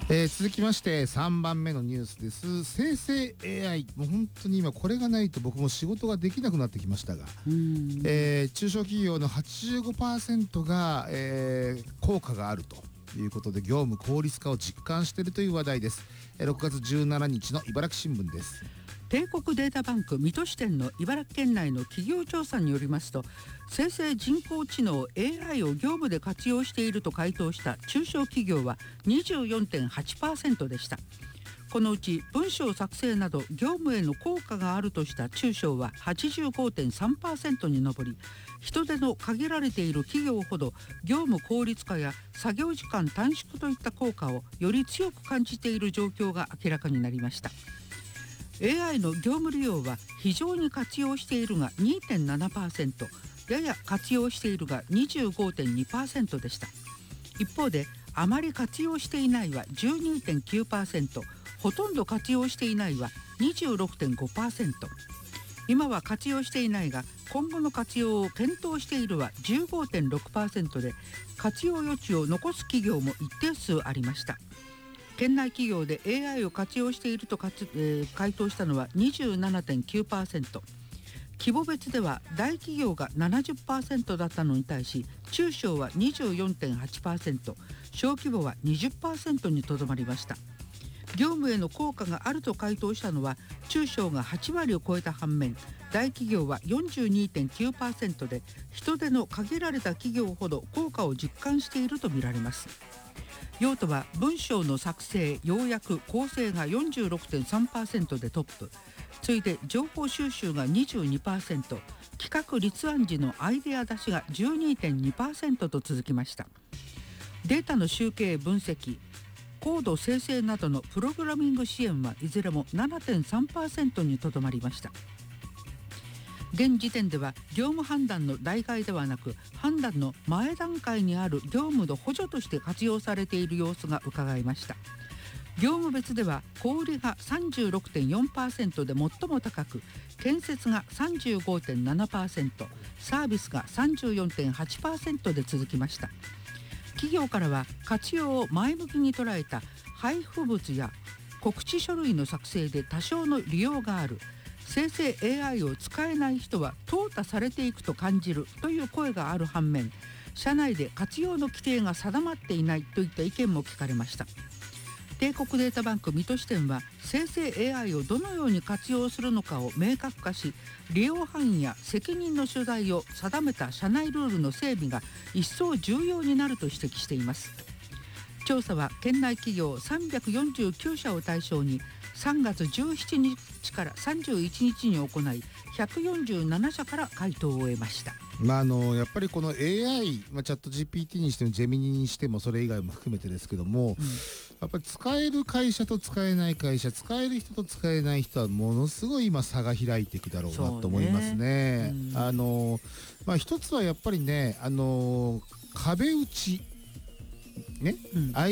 続きまして3番目のニュースです。生成 AI、 もう本当に今これがないと僕も仕事ができなくなってきましたが、中小企業の 85% が、効果があるということで業務効率化を実感しているという話題です。6月17日の茨城新聞です。 帝国データバンク水戸支店の茨城県内の企業調査によりますと、生成人工知能 AI を業務で活用していると回答した中小企業は 24.8% でした。このうち文章作成など業務への効果があるとした中小は 85.3% に上り、人手の限られている企業ほど業務効率化や作業時間短縮といった効果をより強く感じている状況が明らかになりました。AI の業務利用は非常に活用しているが 2.7%、 やや活用しているが 25.2% でした。一方であまり活用していないは 12.9%、 ほとんど活用していないは 26.5%、 今は活用していないが今後の活用を検討しているは 15.6% で、活用余地を残す企業も一定数ありました。県内企業で AI を活用していると回答したのは 27.9%、 規模別では大企業が 70% だったのに対し、中小は 24.8%、 小規模は 20% にとどまりました。業務への効果があると回答したのは中小が8割を超えた反面、大企業は 42.9% で、人手の限られた企業ほど効果を実感しているとみられます。用途は文章の作成、要約、構成が 46.3% でトップ、次いで情報収集が 22%、 企画立案時のアイデア出しが 12.2% と続きました。データの集計分析、コード生成などのプログラミング支援はいずれも 7.3% にとどまりました。現時点では業務判断の代替ではなく、判断の前段階にある業務の補助として活用されている様子が伺えました。業務別では小売が 36.4% で最も高く、建設が 35.7%、 サービスが 34.8% で続きました。企業からは活用を前向きに捉えた配布物や告知書類の作成で多少の利用がある、生成 AI を使えない人は淘汰されていくと感じるという声がある反面、社内で活用の規定が定まっていないといった意見も聞かれました。帝国データバンク水戸支店は生成 AI をどのように活用するのかを明確化し、利用範囲や責任の所在を定めた社内ルールの整備が一層重要になると指摘しています。調査は県内企業349社を対象に3月17日から31日に行い、147社から回答を得ました。 やっぱりこの AI、チャット GPT にしてもジェミニにしてもそれ以外も含めてですけども、やっぱり使える会社と使えない会社、使える人と使えない人はものすごい今差が開いていくだろうなと思いますね。一つはやっぱりね、壁打ちね、